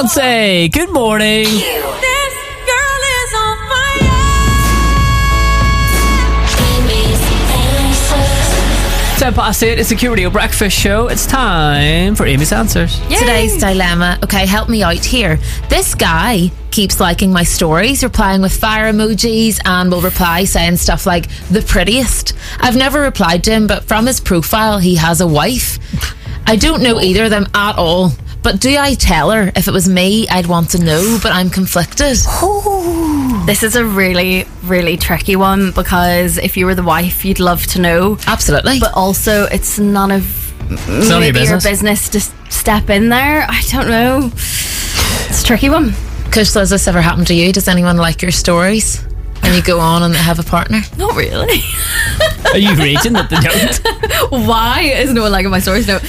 Beyonce, good morning. This girl is on fire. 8:10, it's the Q Radio Breakfast Show. It's time for Amy's Answers. Yay. Today's dilemma. Okay, help me out here. This guy keeps liking my stories, replying with fire emojis, and will reply saying stuff like the prettiest. I've never replied to him, but from his profile, he has a wife. I don't know either of them at all. But do I tell her? If it was me, I'd want to know, but I'm conflicted. This is a really, really tricky one, because if you were the wife, you'd love to know. Absolutely. But also, it's none of your business to step in there. I don't know. It's a tricky one. Kush, has this ever happened to you? Does anyone like your stories? And you go on and they have a partner? Not really. Are you raging that they don't? Why is no one liking my stories? No.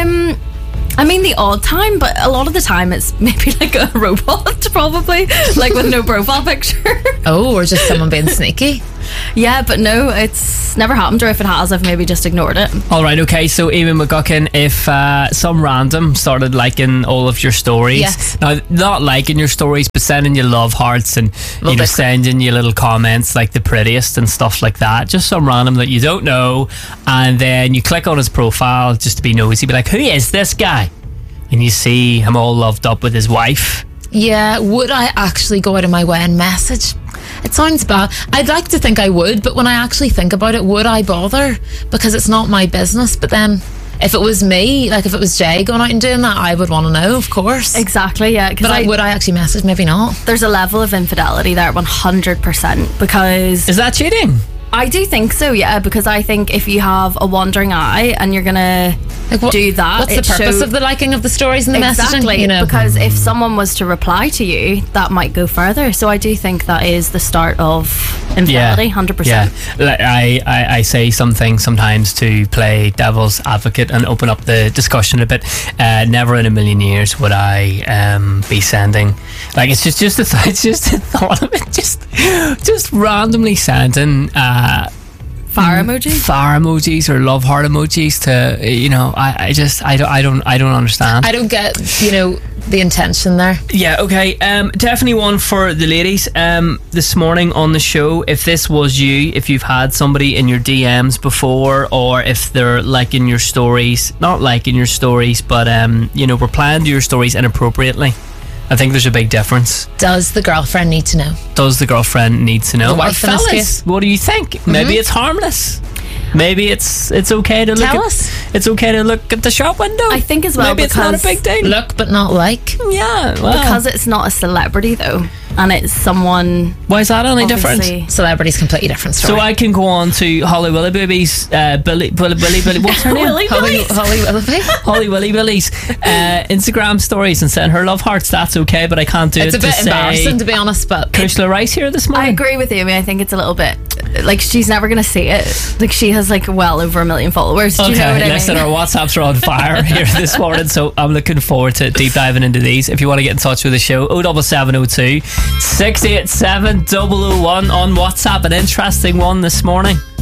I mean, the odd time, but a lot of the time it's maybe like a robot, probably, like with no profile picture. Oh, or just someone being sneaky. Yeah, but no, it's never happened, or if it has, I've maybe just ignored it. Alright, okay, so Amy McGuckin, if some random started liking all of your stories, yes. Now, not liking your stories, but sending you love hearts and sending you little comments like the prettiest and stuff like that, just some random that you don't know, and then you click on his profile just to be nosy, be like, who is this guy? And you see him all loved up with his wife. Yeah, would I actually go out of my way and message? It sounds bad. I'd like to think I would, but when I actually think about it, would I bother? Because it's not my business. But then if it was me, like if it was Jay going out and doing that, I would want to know, of course. Exactly, yeah. But would I actually message? Maybe not. There's a level of infidelity there, 100%, because... Is that cheating? I do think so, yeah, because I think if you have a wandering eye and you're going to do that... What's the purpose of the liking of the stories and the messaging? Exactly, because if someone was to reply to you, that might go further. So I do think that is the start of infidelity, 100%. Yeah, I say something sometimes to play devil's advocate and open up the discussion a bit. Never in a million years would I be sending... Like, it's just a thought of it. Just randomly sending... fire emojis or love heart emojis to, I don't understand. I don't get the intention there. Yeah, okay. Definitely one for the ladies. This morning on the show, if this was you, if you've had somebody in your DMs before, or if they're liking your stories, not liking your stories, but replying to your stories inappropriately, I think there's a big difference. Does the girlfriend need to know? Does the girlfriend need to know? The wife in this case? What do you think? Mm-hmm. Maybe it's harmless. Maybe it's okay to look. Tell us. It's okay to look at the shop window. I think as well, maybe because it's not a big thing. Look but not like. Yeah, well. Because it's not a celebrity though, and it's someone. Why is that any different? Celebrity's completely different story. So I can go on to Holly Willoughby's Billy. What's her name? Holly Willoughby's Instagram stories and send her love hearts. That's okay, but I can't do it. It's a bit embarrassing, to be honest. But Kushla Rice here this morning. I agree with Amy. I think it's a little bit like she's never going to see it. Like she has like well over 1 million followers. Do you know what I listen, mean? our WhatsApps are on fire here this morning, so I'm looking forward to deep diving into these. If you want to get in touch with the show, 07702 687 001 on WhatsApp. An interesting one this morning.